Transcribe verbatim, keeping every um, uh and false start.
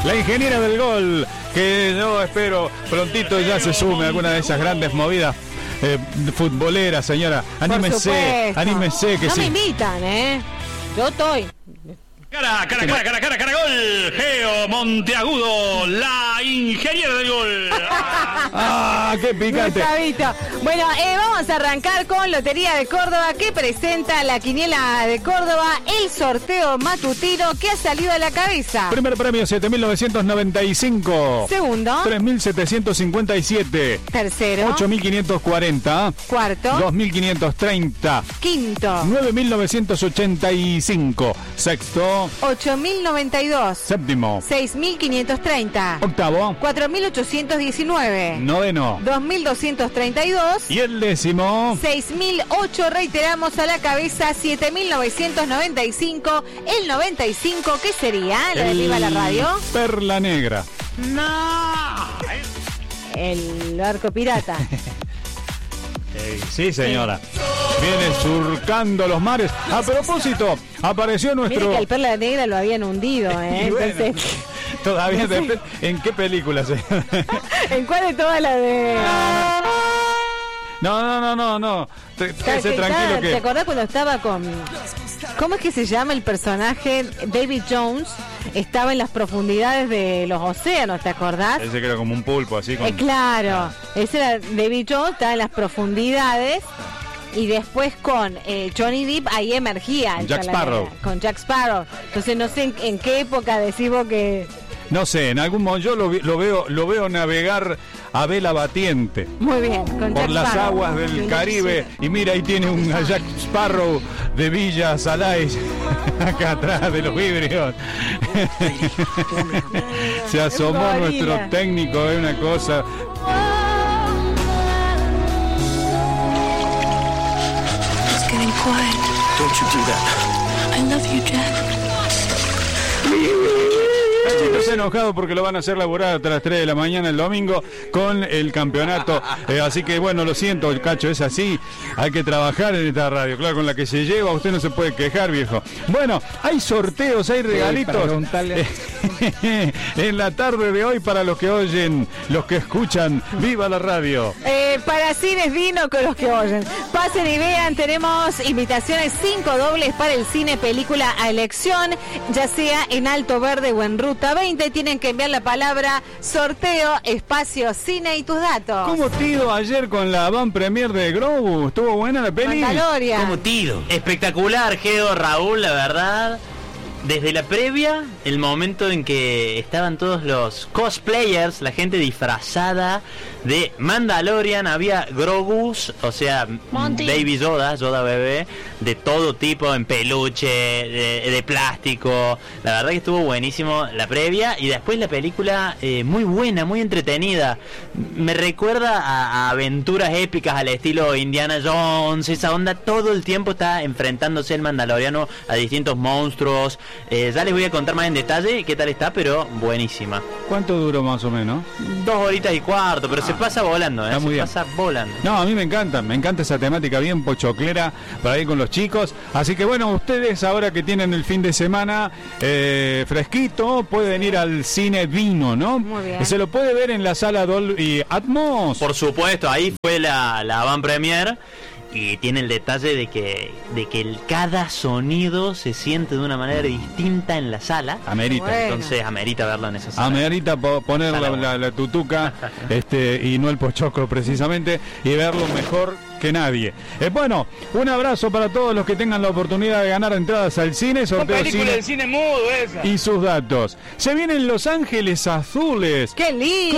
La ingeniera del gol, que yo espero prontito ya se sume a alguna de esas grandes movidas eh, futboleras, señora. Anímese, anímese que no sí. No me invitan, ¿eh? Yo estoy... Cara, cara, cara, cara, cara, cara, gol. Geo Monteagudo, la ingeniera del gol. ¡Ah, qué picante! Gustavito. Bueno, eh, vamos a arrancar con Lotería de Córdoba, que presenta la quiniela de Córdoba, el sorteo matutino que ha salido a la cabeza. Primer premio, siete mil novecientos noventa y cinco. Segundo, tres mil setecientos cincuenta y siete. tercero, ocho mil quinientos cuarenta. cuarto, dos mil quinientos treinta. quinto, nueve mil novecientos ochenta y cinco. Sexto. ocho mil noventa y dos. Séptimo. seis mil quinientos treinta. Octavo. cuatro mil ochocientos diecinueve. Noveno. dos mil doscientos treinta y dos. Y el décimo. seis mil ocho, reiteramos, a la cabeza, siete mil novecientos noventa y cinco. El noventa y cinco, ¿qué sería? ¿La de Viva la Radio? Perla Negra. No. El barco pirata. Eh, sí, señora. Viene surcando los mares. A propósito, apareció nuestro... Mire que al Perla Negra lo habían hundido, ¿eh? Y bueno, Entonces... todavía dep- ¿En qué película, señora? ¿En cuál de todas las de...? No, no, no, no, no. Quédese ¿Te, tranquilo ¿Te que... acordás cuando estaba con... ¿Cómo es que se llama el personaje? David Jones estaba en las profundidades de los océanos, ¿te acordás? Ese que era como un pulpo, así con... Eh, claro, ese era David Jones, estaba en las profundidades. Y después con eh, Johnny Depp ahí emergía el Jack Perla Sparrow. Negra, con Jack Sparrow. Entonces no sé en, en qué época decimos que... No sé, en algún momento yo lo, vi- lo veo lo veo navegar a vela batiente Muy bien, con por Jack las Sparrow. aguas del Caribe. Y mira, ahí tiene un a Jack Sparrow de Villa Salais acá atrás de los vidrios. Se asomó Gorila. nuestro técnico, es una cosa... It's getting quiet. Don't you do that. I love you, Jack. Cachito está enojado porque lo van a hacer laburar hasta las tres de la mañana el domingo con el campeonato. Eh, así que bueno, lo siento, el Cacho, es así. Hay que trabajar en esta radio. Claro, con la que se lleva, usted no se puede quejar, viejo. Bueno, hay sorteos, hay regalitos. En la tarde de hoy para los que oyen, los que escuchan, ¡viva la radio! Eh, para cines vino con los que oyen. Pasen y vean, tenemos invitaciones cinco dobles para el cine película a elección, ya sea en Alto Verde o en Ruta veinte. Tienen que enviar la palabra sorteo, espacio, cine y tus datos. ¿Cómo te ido ayer con la van premier de Grogu? ¿Estuvo buena la peli? Mandalorian. ¿Cómo tiro? Espectacular, Geo, Raúl, la verdad. Desde la previa, el momento en que estaban todos los cosplayers, la gente disfrazada de Mandalorian, había Grogus, o sea, Monty. Baby Yoda, Yoda bebé, de todo tipo, en peluche, de, de plástico. La verdad que estuvo buenísimo la previa y después la película eh, muy buena, muy entretenida. Me recuerda a, a aventuras épicas al estilo Indiana Jones, esa onda. Todo el tiempo está enfrentándose el mandaloriano a distintos monstruos. Eh, ya les voy a contar más en detalle qué tal está, pero buenísima. ¿Cuánto duró más o menos? Dos horitas y cuarto, pero ah, se pasa volando, ¿eh? Está muy se bien. pasa volando. No, a mí me encanta, me encanta esa temática bien pochoclera para ir con los chicos. Así que bueno, ustedes ahora que tienen el fin de semana eh, fresquito, pueden ir al cine Vino, ¿no? Muy bien. Se lo puede ver en la sala Dolby Atmos. Por supuesto, ahí fue la, la avant premiere. Y tiene el detalle de que de que el, cada sonido se siente de una manera distinta en la sala. Amerita. Bueno. Entonces amerita verlo en esa sala. Amerita po- poner la, la, la tutuca este, y no el pochoclo precisamente, y verlo mejor que nadie. Eh, bueno, un abrazo para todos los que tengan la oportunidad de ganar entradas al cine, sorteo cine, del cine mudo esa. y sus datos. Se vienen Los Ángeles Azules. ¡Qué lindo!